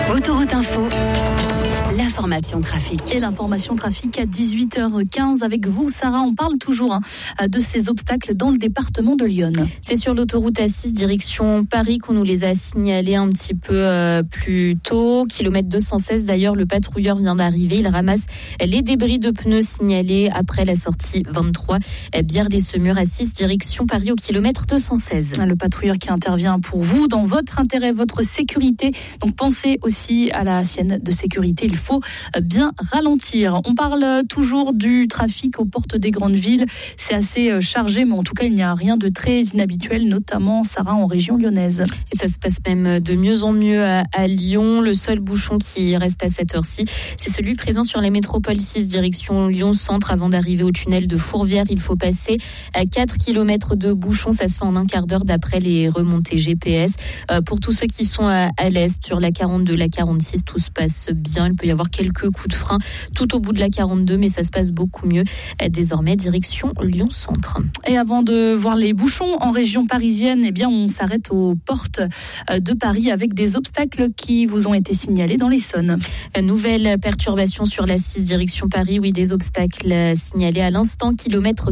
Autoroute Info, l'information trafic. Et l'information trafic à 18h15 avec vous, Sarah. On parle toujours de ces obstacles dans le département de l'Yonne. C'est sur l'autoroute A6 direction Paris qu'on nous les a signalés un petit peu plus tôt. Kilomètre 216 d'ailleurs, le patrouilleur vient d'arriver. Il ramasse les débris de pneus signalés après la sortie 23. Bière-des-Semurs A6 direction Paris au kilomètre 216. Le patrouilleur qui intervient pour vous, dans votre intérêt, votre sécurité. Donc pensez aussi à la sienne de sécurité. Il faut bien ralentir. On parle toujours du trafic aux portes des grandes villes. C'est assez chargé, mais en tout cas, il n'y a rien de très inhabituel, notamment, Sarah, en région lyonnaise. Et ça se passe même de mieux en mieux à Lyon. Le seul bouchon qui reste à cette heure-ci, c'est celui présent sur la métropole 6, direction Lyon-Centre. Avant d'arriver au tunnel de Fourvière, il faut passer à 4 km de bouchon. Ça se fait en un quart d'heure d'après les remontées GPS. Pour tous ceux qui sont à l'est, sur la 42, la 46, tout se passe bien. Il peut y avoir quelques coups de frein tout au bout de la 42, mais ça se passe beaucoup mieux. Désormais, direction Lyon-Centre. Et avant de voir les bouchons en région parisienne, eh bien, on s'arrête aux portes de Paris avec des obstacles qui vous ont été signalés dans l'Essonne. Nouvelle perturbation sur la 6 direction Paris. Oui, des obstacles signalés à l'instant. Kilomètre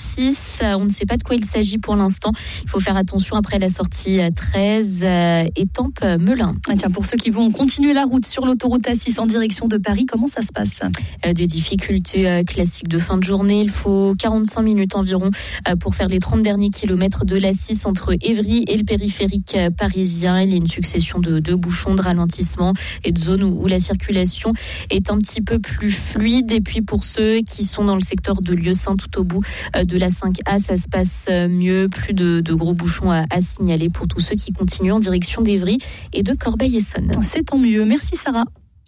36. On ne sait pas de quoi il s'agit pour l'instant. Il faut faire attention après la sortie 13 Étampes-Melun. Tiens, pour ceux qui vont continuer la route sur l'autoroute A6 en direction de Paris, comment ça se passe ? Des difficultés classiques de fin de journée. Il faut 45 minutes environ pour faire les 30 derniers kilomètres de l'A6 entre Évry et le périphérique parisien. Il y a une succession de bouchons, de ralentissements et de zones où la circulation est un petit peu plus fluide. Et puis pour ceux qui sont dans le secteur de Lieu-Saint tout au bout de la 5A, ça se passe mieux. Plus de gros bouchons à signaler pour tous ceux qui continuent en direction d'Évry et de Corbeil-Essonnes. C'est tant mieux. Merci Sarah.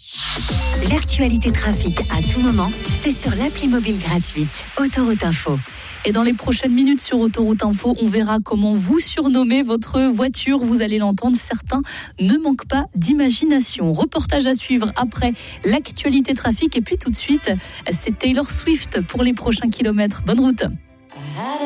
L'actualité trafic à tout moment, c'est sur l'appli mobile gratuite Autoroute Info. Et dans les prochaines minutes sur Autoroute Info, on verra comment vous surnommez votre voiture. Vous allez l'entendre, certains ne manquent pas d'imagination. Reportage à suivre après l'actualité trafic. Et puis tout de suite, c'est Taylor Swift pour les prochains kilomètres. Bonne route.